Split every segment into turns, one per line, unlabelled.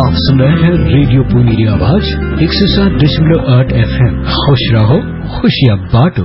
आप सुन रहे हैं रेडियो पुनेरी आवाज 107.8 FM। खुश रहो, खुशियां बांटो।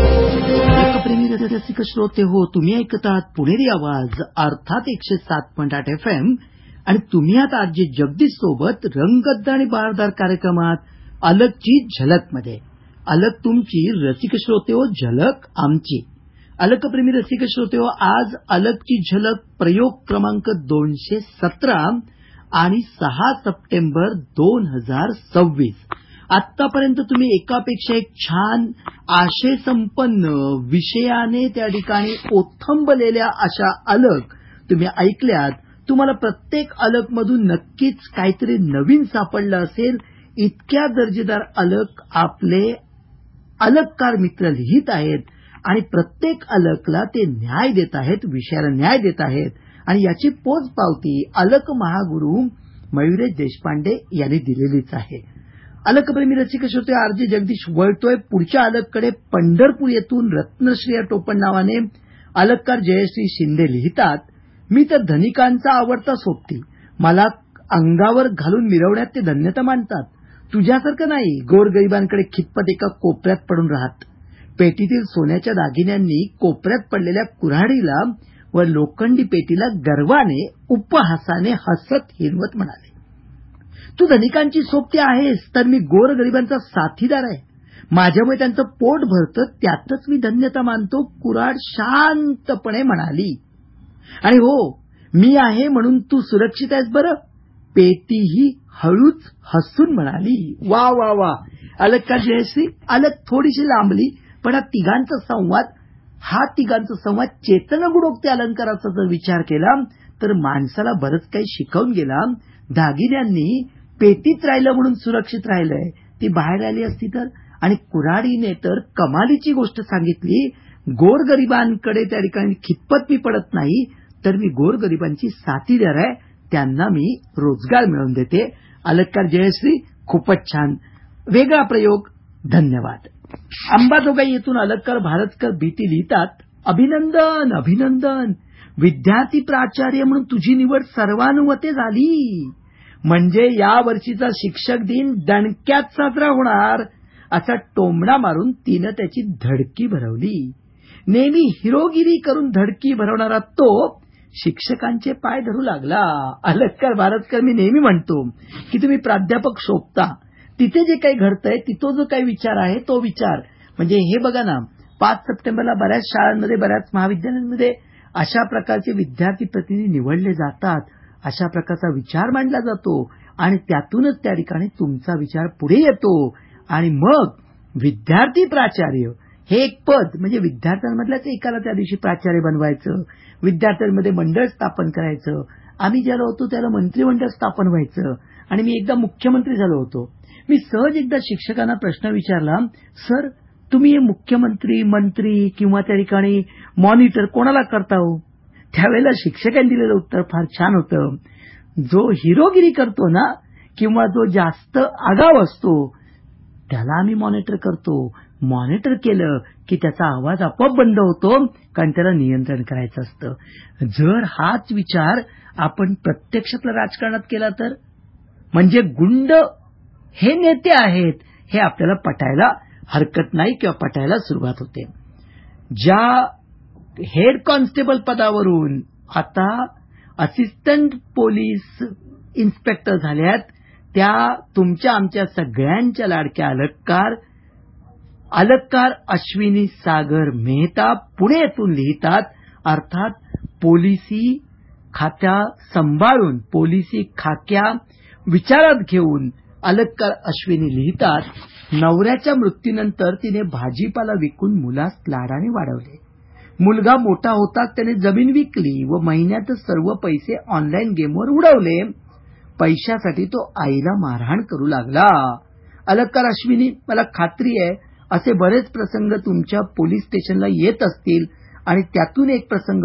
प्रेमी रसिक श्रोते हो, तुम्ही ऐकतात पुणेरी आवाज अर्थात 107.8 FM आणि तुम्ही आता आजी जगदीश सोबत रंगद्द आणि बारदार कार्यक्रमात अलगची झलक मध्ये। अलग तुमची रसिक श्रोते हो, झलक आमची। अलगप्रेमी रसिक श्रोते हो, आज अलगची झलक प्रयोग क्रमांक 217 आणि 6 सप्टेंबर 2026। आतापर्यंत तुम्ही एकापेक्षा एक छान आशय संपन्न विषयाने त्या ठिकाणी ओथंबलेल्या अशा अलग तुम्ही ऐकल्यात। तुम्हाला प्रत्येक अलग मधून नक्कीच काहीतरी नवीन सापडलं असेल। इतक्या दर्जेदार अलग आपले अलगकार मित्र लिहित आहेत आणि प्रत्येक अलगला ते न्याय देत आहेत, विषयाला न्याय देत आहेत आणि याची पोचपावती अलग महागुरू मयुरेश देशपांडे यांनी दिलेलीच आहे। अलगप्रेमी रसिक श्रोते, आरजे जगदीश वळतोय पुढच्या अलगकडे। पंढरपूर येथून रत्नश्री टोपण नावाने अलगकार जयश्री शिंदे लिहितात, मी तर धनिकांचा आवडता सोबती, मला अंगावर घालून मिरवण्यात ते धन्यता मानतात। तुझ्यासारखं नाही गोरगरिबांकडे खितपत एका कोपऱ्यात पडून राहत। पेटीतील सोन्याच्या दागिन्यांनी कोपऱ्यात पडलेल्या कुऱ्हाडीला व लोखंडी पेटीला गर्वाने उपहासाने हसत हिरवत म्हणाले, तू धनिकांची सोबती आहेस तर मी गोरगरिबांचा साथीदार आहे। माझ्यामुळे त्यांचं पोट भरतं त्यातच मी धन्यता मानतो, कुऱ्हाड शांतपणे म्हणाली। आणि हो, मी आहे म्हणून तू सुरक्षित आहेस बरं, पेटीही हळूच हसून म्हणाली। वा वा वा, अलग का जयश्री। अलग थोडीशी लांबली, पण हा तिघांचा संवाद चेतन गुणोक्ती अलंकाराचा जर विचार केला तर माणसाला बरंच काही शिकवून गेला। दागिन्यांनी पेटीत राहिलं म्हणून सुरक्षित राहिलंय, ती बाहेर आली असती तर। आणि कुऱ्हाडीने तर कमालीची गोष्ट सांगितली, गोरगरिबांकडे त्या ठिकाणी खितपत मी पडत नाही तर मी गोरगरिबांची साथीदार आहे, त्यांना मी रोजगार मिळवून देते। अलगकार जयश्री, खूपच छान, वेगळा प्रयोग, धन्यवाद। अंबाजोगाई येथून अलगकार भारतकर भीती लिहितात, अभिनंदन अभिनंदन, विद्यार्थी प्राचार्य म्हणून तुझी निवड सर्वानुमते झाली, म्हणजे या वर्षीचा शिक्षक दिन दणक्यात साजरा होणार, असा टोमणा मारून तिनं त्याची धडकी भरवली। नेहमी हिरोगिरी करून धडकी भरवणारा तो शिक्षकांचे पाय धरू लागला। अलगकार भारतकर, मी नेहमी म्हणतो की तुम्ही प्राध्यापक शोभता, तिथे जे काही घडतंय तिथं जो काही विचार आहे तो विचार, म्हणजे हे बघा ना, 5 सप्टेंबरला बऱ्याच शाळांमध्ये, बऱ्याच महाविद्यालयांमध्ये अशा प्रकारचे विद्यार्थी प्रतिनिधी निवडले जातात, अशा प्रकारचा विचार मांडला जातो आणि त्यातूनच त्या ठिकाणी तुमचा विचार पुढे येतो। आणि मग विद्यार्थी प्राचार्य हे एक पद, म्हणजे विद्यार्थ्यांमधल्याच एकाला त्या दिवशी प्राचार्य बनवायचं, विद्यार्थ्यांमध्ये मंडळ स्थापन करायचं। आम्ही ज्याला होतो त्याला मंत्रिमंडळ स्थापन व्हायचं आणि मी एकदा मुख्यमंत्री झालो होतो। मी सहज एकदा शिक्षकांना प्रश्न विचारला, सर तुम्ही मुख्यमंत्री, मंत्री किंवा त्या ठिकाणी मॉनिटर कोणाला करता हो? त्यावेळेला शिक्षकांनी दिलेलं उत्तर फार छान होतं, जो हिरोगिरी करतो ना किंवा जो जास्त आगाव असतो त्याला आम्ही मॉनिटर करतो। मॉनिटर केलं की त्याचा आवाज आपोआप बंद होतो, कारण त्याला नियंत्रण करायचं असतं। जर हाच विचार आपण प्रत्यक्षातल्या राजकारणात केला तर, म्हणजे गुंड हे नेते आहेत हे आपल्याला पटायला हरकत नाही किंवा पटायला सुरुवात होते। ज्या हेड कॉन्स्टेबल पदावरून आता असिस्टंट पोलीस इन्स्पेक्टर झाल्यात, त्या तुमच्या आमच्या सगळ्यांच्या लाडक्या अलगकार अश्विनी सागर मेहता पुणे येथून लिहितात, अर्थात पोलिसी खात्या सांभाळून, पोलिसी खाक्या विचारात घेऊन अलगकार अश्विनी लिहितात, नवऱ्याच्या मृत्यूनंतर तिने भाजीपाला विकून मुलास लाडाने वाढवले। मुलगा मोठा होताच त्याने जमीन विकली व महिन्यातच सर्व पैसे ऑनलाईन गेमवर उडवले। पैशासाठी तो आईला मारहाण करू लागला। अलगकार अश्विनी, मला खात्री आहे असे बरेच प्रसंग तुमच्या पोलीस स्टेशनला येत असतील आणि त्यातून एक प्रसंग